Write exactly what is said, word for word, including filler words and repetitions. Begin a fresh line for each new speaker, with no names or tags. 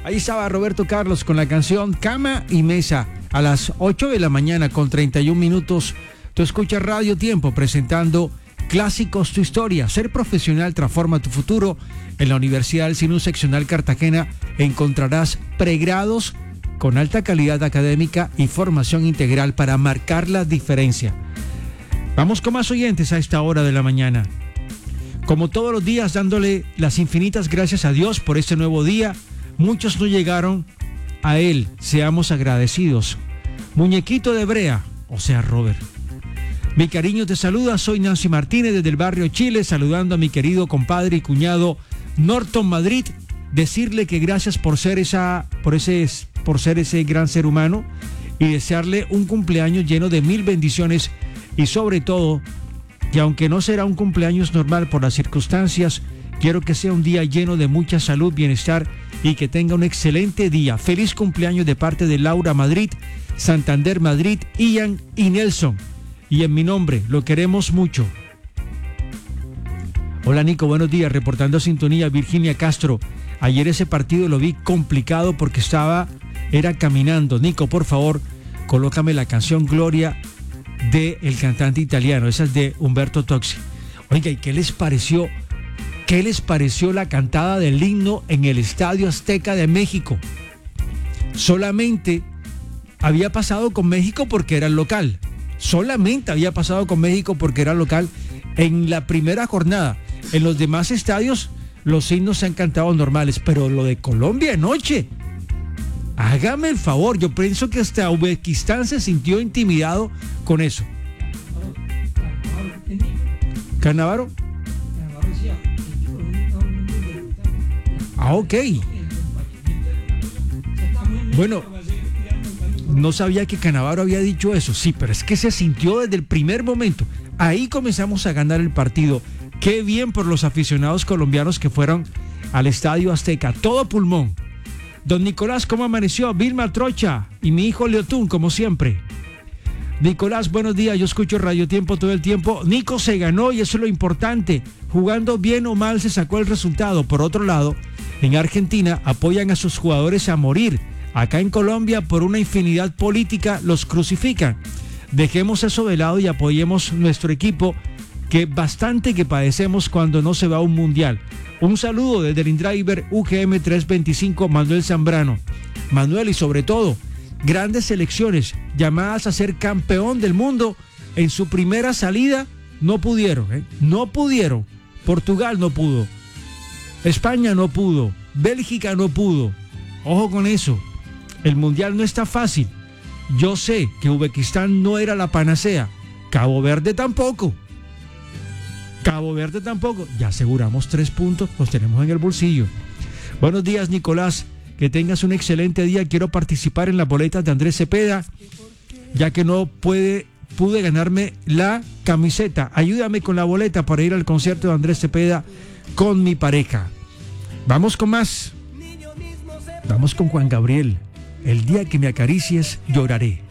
Ahí estaba Roberto Carlos con la canción Cama y Mesa a las ocho de la mañana con treinta y un minutos. Tú escuchas Radio Tiempo presentando Clásicos tu historia. Ser profesional transforma tu futuro. En la Universidad del Sinú Seccional Cartagena encontrarás pregrados con alta calidad académica y formación integral para marcar la diferencia. Vamos con más oyentes a esta hora de la mañana. Como todos los días, dándole las infinitas gracias a Dios por este nuevo día. Muchos no llegaron a Él. Seamos agradecidos. Muñequito de Brea, o sea, Robert. Mi cariño te saluda, soy Nancy Martínez desde el barrio Chile, saludando a mi querido compadre y cuñado Norton Madrid, decirle que gracias por ser esa, por ese, por ser ese gran ser humano y desearle un cumpleaños lleno de mil bendiciones y sobre todo, que aunque no será un cumpleaños normal por las circunstancias, quiero que sea un día lleno de mucha salud, bienestar y que tenga un excelente día. Feliz cumpleaños de parte de Laura Madrid, Santander Madrid, Ian y Nelson. Y en mi nombre, lo queremos mucho. Hola Nico, buenos días, reportando sintonía Virginia Castro. Ayer ese partido lo vi complicado porque estaba, era caminando. Nico, por favor, colócame la canción Gloria de el cantante italiano, esa es de Umberto Tozzi. Oiga, ¿y qué les pareció? ¿Qué les pareció la cantada del himno en el Estadio Azteca de México? Solamente había pasado con México porque era el local. Solamente había pasado con México porque era local en la primera jornada. En los demás estadios los himnos se han cantado normales, pero lo de Colombia anoche, hágame el favor, yo pienso que hasta Uzbekistán se sintió intimidado con eso. ¿Carnavaro? Ah, ok. Bueno, no sabía que Canavaro había dicho eso. Sí, pero es que se sintió desde el primer momento. Ahí comenzamos a ganar el partido. Qué bien por los aficionados colombianos que fueron al Estadio Azteca. Todo pulmón. Don Nicolás, ¿cómo amaneció? Vilma Trocha y mi hijo Leotún, como siempre. Nicolás, buenos días. Yo escucho Radio Tiempo todo el tiempo. Nico se ganó y eso es lo importante. Jugando bien o mal se sacó el resultado. Por otro lado, en Argentina apoyan a sus jugadores a morir. Acá en Colombia, por una infinidad política, los crucifican. Dejemos eso de lado y apoyemos nuestro equipo, que bastante que padecemos cuando no se va a un mundial. Un saludo desde el InDriver U G M trescientos veinticinco, Manuel Zambrano. Manuel, y sobre todo, grandes selecciones llamadas a ser campeón del mundo en su primera salida, no pudieron, ¿eh? No pudieron. Portugal no pudo. España no pudo. Bélgica no pudo. Ojo con eso. El mundial no está fácil. Yo sé que Uzbekistán no era la panacea. Cabo Verde tampoco. Cabo Verde tampoco. Ya aseguramos tres puntos, los tenemos en el bolsillo. Buenos días, Nicolás. Que tengas un excelente día. Quiero participar en las boletas de Andrés Cepeda, ya que no puede, pude ganarme la camiseta. Ayúdame con la boleta para ir al concierto de Andrés Cepeda con mi pareja. Vamos con más. Vamos con Juan Gabriel. El día que me acaricies, lloraré.